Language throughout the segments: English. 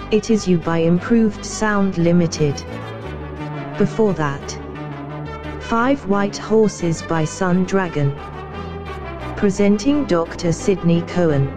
It Is You by Improved Sound Limited. Before that, 5 White Horses by Sun Dragon. Presenting Dr. Sidney Cohen.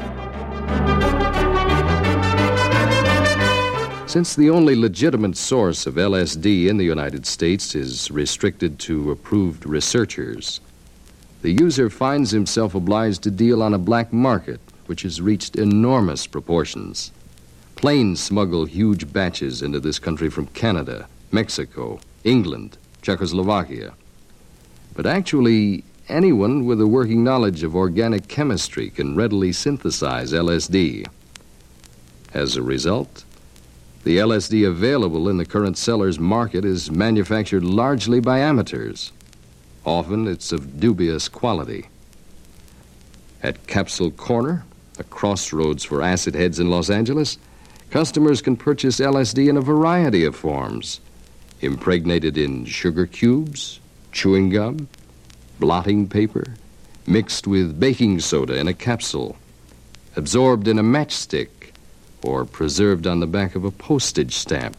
Since the only legitimate source of LSD in the United States is restricted to approved researchers, the user finds himself obliged to deal on a black market which has reached enormous proportions. Planes smuggle huge batches into this country from Canada, Mexico, England, Czechoslovakia. But actually, anyone with a working knowledge of organic chemistry can readily synthesize LSD. As a result, the LSD available in the current seller's market is manufactured largely by amateurs. Often it's of dubious quality. At Capsule Corner, a crossroads for acid heads in Los Angeles, customers can purchase LSD in a variety of forms, impregnated in sugar cubes, chewing gum, blotting paper, mixed with baking soda in a capsule, absorbed in a matchstick, or preserved on the back of a postage stamp.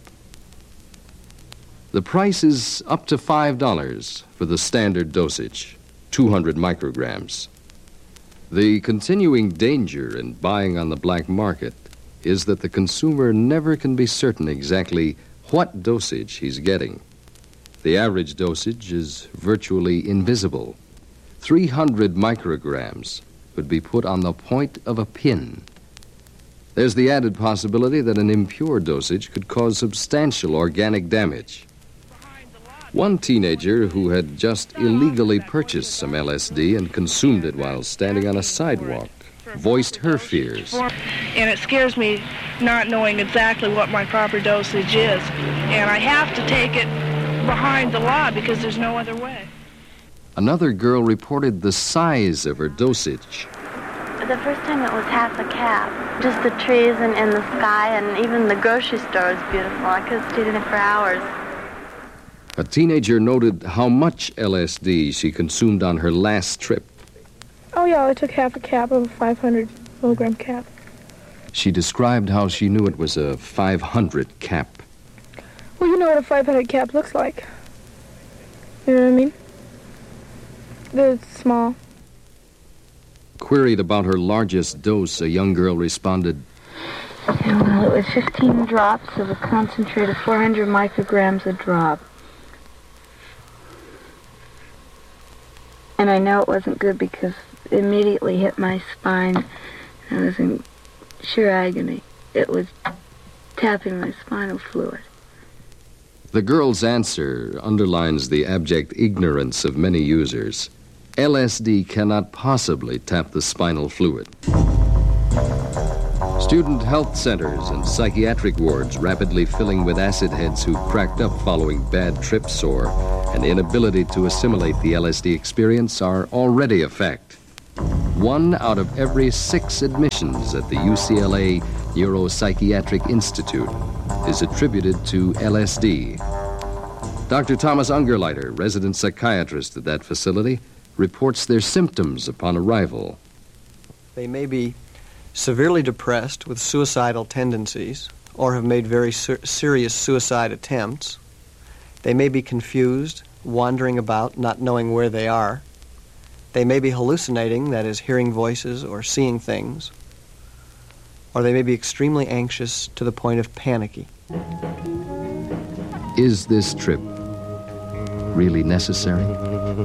The price is up to $5 for the standard dosage, 200 micrograms. The continuing danger in buying on the black market is that the consumer never can be certain exactly what dosage he's getting. The average dosage is virtually invisible. 300 micrograms could be put on the point of a pin. There's the added possibility that an impure dosage could cause substantial organic damage. One teenager who had just illegally purchased some LSD and consumed it while standing on a sidewalk voiced her fears. And it scares me not knowing exactly what my proper dosage is. And I have to take it behind the law because there's no other way. Another girl reported the size of her dosage. The first time it was half a cap. Just the trees and the sky, and even the grocery store was beautiful. I could have stayed in it for hours. A teenager noted how much LSD she consumed on her last trip. Oh, yeah, I took half a cap of a 500 milligram cap. She described how she knew it was a 500 cap. Well, you know what a 500 cap looks like. You know what I mean? It's small. Queried about her largest dose, a young girl responded, Well, it was 15 drops of a concentrate of 400 micrograms a drop. And I know it wasn't good because it immediately hit my spine. I was in sheer agony. It was tapping my spinal fluid. The girl's answer underlines the abject ignorance of many users. LSD cannot possibly tap the spinal fluid. Student health centers and psychiatric wards rapidly filling with acid heads who cracked up following bad trips or an inability to assimilate the LSD experience are already a fact. 1 out of every 6 admissions at the UCLA Neuropsychiatric Institute is attributed to LSD. Dr. Thomas Ungerleider, resident psychiatrist at that facility, reports their symptoms upon arrival. They may be severely depressed with suicidal tendencies or have made very serious suicide attempts. They may be confused, wandering about, not knowing where they are. They may be hallucinating, that is, hearing voices or seeing things. Or they may be extremely anxious to the point of panicky. Is this trip really necessary?